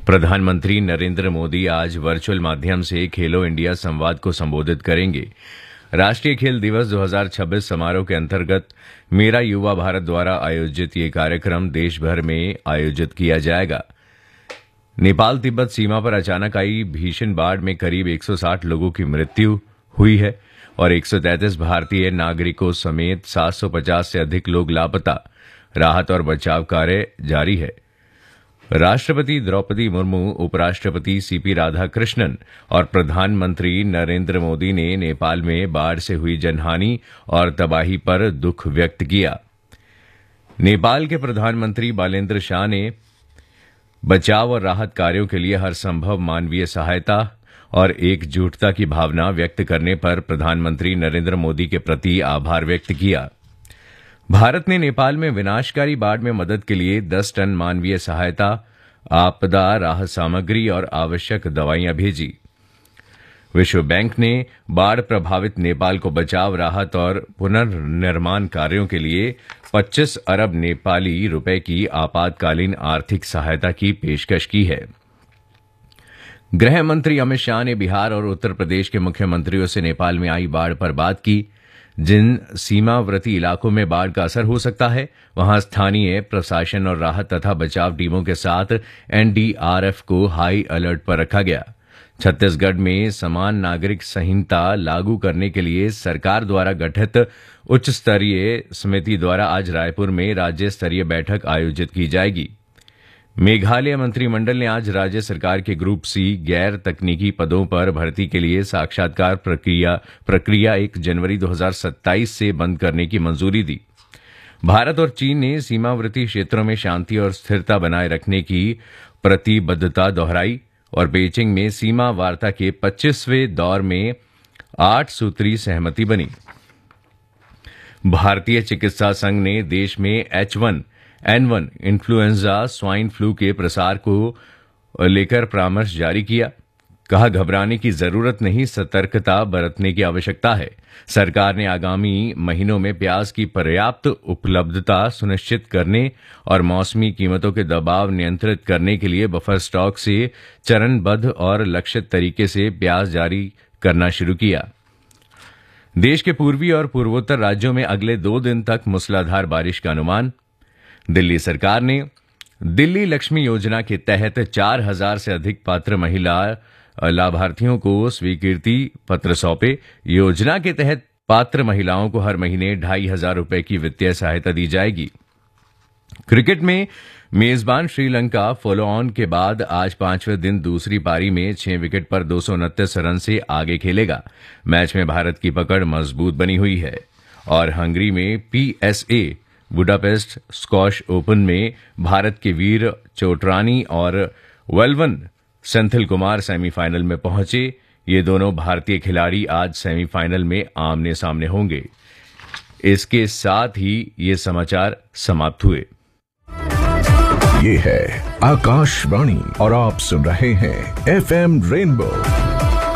प्रधानमंत्री नरेंद्र मोदी आज वर्चुअल माध्यम से खेलो इंडिया संवाद को संबोधित करेंगे। राष्ट्रीय खेल दिवस 2026 समारोह के अंतर्गत मेरा युवा भारत द्वारा आयोजित ये कार्यक्रम देश भर में आयोजित किया जाएगा। नेपाल तिब्बत सीमा पर अचानक आई भीषण बाढ़ में करीब 160 लोगों की मृत्यु हुई है और 133 भारतीय नागरिकों समेत 750 से अधिक लोग लापता। राहत और बचाव कार्य जारी है। राष्ट्रपति द्रौपदी मुर्मू, उपराष्ट्रपति सीपी राधाकृष्णन और प्रधानमंत्री नरेंद्र मोदी ने नेपाल में बाढ़ से हुई जनहानि और तबाही पर दुख व्यक्त किया। नेपाल के प्रधानमंत्री बालेन्द्र शाह ने बचाव और राहत कार्यों के लिए हर संभव मानवीय सहायता और एकजुटता की भावना व्यक्त करने पर प्रधानमंत्री नरेंद्र मोदी के प्रति आभार व्यक्त किया। भारत ने नेपाल में विनाशकारी बाढ़ में मदद के लिए 10 टन मानवीय सहायता, आपदा राहत सामग्री और आवश्यक दवाइयां भेजी। विश्व बैंक ने बाढ़ प्रभावित नेपाल को बचाव, राहत और पुनर्निर्माण कार्यों के लिए 25 अरब नेपाली रुपए की आपातकालीन आर्थिक सहायता की पेशकश की है। गृह मंत्री अमित शाह ने बिहार और उत्तर प्रदेश के मुख्यमंत्रियों से नेपाल में आई बाढ़ पर बात की। जिन सीमावर्ती इलाकों में बाढ़ का असर हो सकता है, वहां स्थानीय प्रशासन और राहत तथा बचाव टीमों के साथ एनडीआरएफ को हाई अलर्ट पर रखा गया। छत्तीसगढ़ में समान नागरिक संहिता लागू करने के लिए सरकार द्वारा गठित उच्च स्तरीय समिति द्वारा आज रायपुर में राज्य स्तरीय बैठक आयोजित की जाएगी। मेघालय मंत्रिमंडल ने आज राज्य सरकार के ग्रुप सी गैर तकनीकी पदों पर भर्ती के लिए साक्षात्कार प्रक्रिया 1 जनवरी 2027 से बंद करने की मंजूरी दी। भारत और चीन ने सीमावर्ती क्षेत्रों में शांति और स्थिरता बनाए रखने की प्रतिबद्धता दोहराई और बीजिंग में सीमा वार्ता के 25वें दौर में 8 सूत्री सहमति बनी। भारतीय चिकित्सा संघ ने देश में H1N1 इन्फ्लुएंजा स्वाइन फ्लू के प्रसार को लेकर परामर्श जारी किया। कहा, घबराने की जरूरत नहीं, सतर्कता बरतने की आवश्यकता है। सरकार ने आगामी महीनों में प्याज की पर्याप्त उपलब्धता सुनिश्चित करने और मौसमी कीमतों के दबाव नियंत्रित करने के लिए बफर स्टॉक से चरणबद्ध और लक्षित तरीके से प्याज जारी करना शुरू किया। देश के पूर्वी और पूर्वोत्तर राज्यों में अगले 2 दिन तक मूसलाधार बारिश का अनुमान। दिल्ली सरकार ने दिल्ली लक्ष्मी योजना के तहत 4000 से अधिक पात्र महिला लाभार्थियों को स्वीकृति पत्र सौंपे। योजना के तहत पात्र महिलाओं को हर महीने 2500 रुपए की वित्तीय सहायता दी जाएगी। क्रिकेट में मेजबान श्रीलंका फॉलो ऑन के बाद आज 5वें दिन दूसरी पारी में 6 विकेट पर 229 रन से आगे खेलेगा। मैच में भारत की पकड़ मजबूत बनी हुई है और हंगरी में PSA बुडापेस्ट स्क्वॉश ओपन में भारत के वीर चोटरानी और वेलवन सेंथिल कुमार सेमीफाइनल में पहुंचे। ये दोनों भारतीय खिलाड़ी आज सेमीफाइनल में आमने सामने होंगे। इसके साथ ही ये समाचार समाप्त हुए। ये है आकाशवाणी और आप सुन रहे हैं FM रेनबो